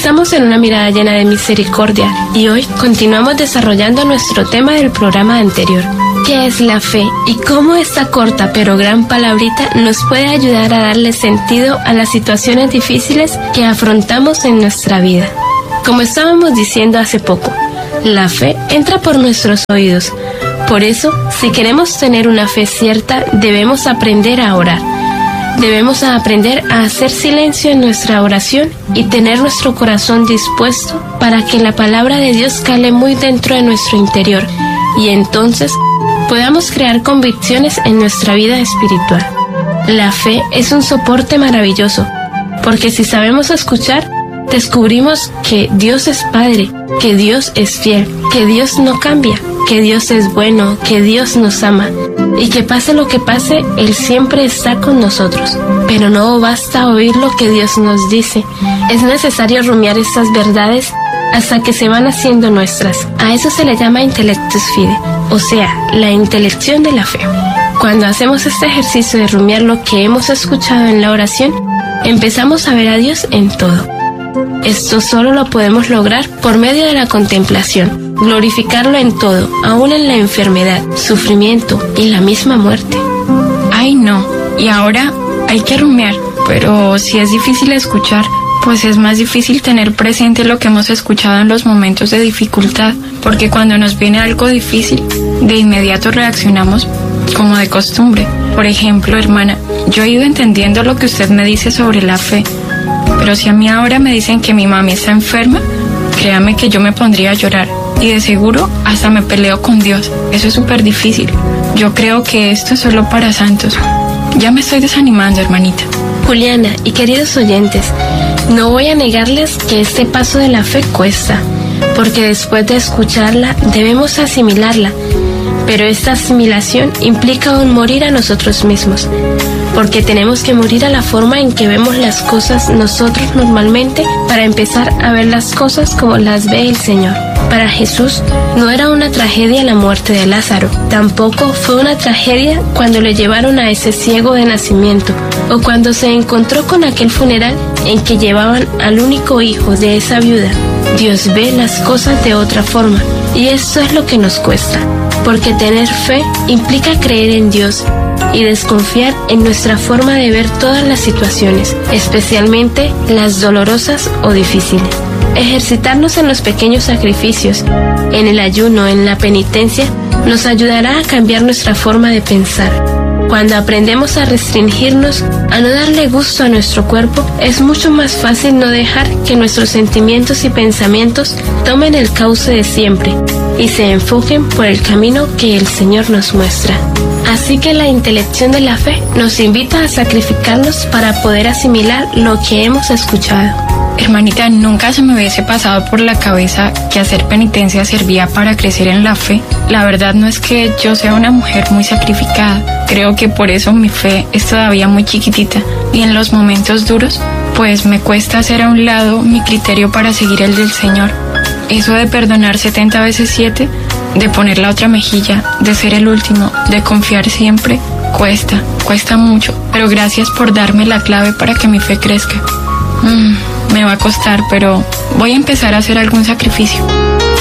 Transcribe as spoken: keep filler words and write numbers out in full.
Estamos en una mirada llena de misericordia y hoy continuamos desarrollando nuestro tema del programa anterior. ¿Qué es la fe y cómo esta corta pero gran palabrita nos puede ayudar a darle sentido a las situaciones difíciles que afrontamos en nuestra vida? Como estábamos diciendo hace poco, la fe entra por nuestros oídos. Por eso, si queremos tener una fe cierta, debemos aprender a orar. Debemos aprender a hacer silencio en nuestra oración y tener nuestro corazón dispuesto para que la palabra de Dios cale muy dentro de nuestro interior y entonces podamos crear convicciones en nuestra vida espiritual. La fe es un soporte maravilloso, porque si sabemos escuchar, descubrimos que Dios es Padre, que Dios es fiel, que Dios no cambia, que Dios es bueno, que Dios nos ama y que pase lo que pase, Él siempre está con nosotros. Pero no basta oír lo que Dios nos dice, es necesario rumiar estas verdades hasta que se van haciendo nuestras. A eso se le llama intellectus fide, o sea, la intelección de la fe. Cuando hacemos este ejercicio de rumiar lo que hemos escuchado en la oración, empezamos a ver a Dios en todo. Esto solo lo podemos lograr por medio de la contemplación, glorificarlo en todo, aún en la enfermedad, sufrimiento y la misma muerte. Ay, no, y ahora hay que rumiar, pero si es difícil escuchar, pues es más difícil tener presente lo que hemos escuchado en los momentos de dificultad, porque cuando nos viene algo difícil, de inmediato reaccionamos como de costumbre. Por ejemplo, hermana, yo he ido entendiendo lo que usted me dice sobre la fe, pero si a mí ahora me dicen que mi mami está enferma, créame que yo me pondría a llorar y de seguro hasta me peleo con Dios. Eso es súper difícil. Yo creo que esto es solo para santos. Ya me estoy desanimando, hermanita. Juliana y queridos oyentes, no voy a negarles que este paso de la fe cuesta, porque después de escucharla debemos asimilarla, pero esta asimilación implica un morir a nosotros mismos, porque tenemos que morir a la forma en que vemos las cosas nosotros normalmente para empezar a ver las cosas como las ve el Señor. Para Jesús no era una tragedia la muerte de Lázaro, tampoco fue una tragedia cuando le llevaron a ese ciego de nacimiento, o cuando se encontró con aquel funeral en que llevaban al único hijo de esa viuda. Dios ve las cosas de otra forma, y esto es lo que nos cuesta, porque tener fe implica creer en Dios y desconfiar en nuestra forma de ver todas las situaciones, especialmente las dolorosas o difíciles. Ejercitarnos en los pequeños sacrificios, en el ayuno, en la penitencia, nos ayudará a cambiar nuestra forma de pensar. Cuando aprendemos a restringirnos, a no darle gusto a nuestro cuerpo, es mucho más fácil no dejar que nuestros sentimientos y pensamientos tomen el cauce de siempre y se enfoquen por el camino que el Señor nos muestra. Así que la intelección de la fe nos invita a sacrificarnos para poder asimilar lo que hemos escuchado. Hermanita, nunca se me hubiese pasado por la cabeza que hacer penitencia servía para crecer en la fe. La verdad no es que yo sea una mujer muy sacrificada. Creo que por eso mi fe es todavía muy chiquitita. Y en los momentos duros, pues me cuesta hacer a un lado mi criterio para seguir el del Señor. Eso de perdonar setenta veces siete, de poner la otra mejilla, de ser el último, de confiar siempre, cuesta, cuesta mucho. Pero gracias por darme la clave para que mi fe crezca. Mm, me va a costar, pero voy a empezar a hacer algún sacrificio.